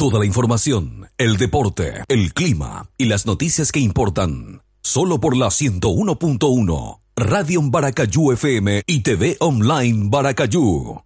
Toda la información, el deporte, el clima y las noticias que importan. Solo por la 101.1, Radio Baracayú FM y TV Online Baracayú.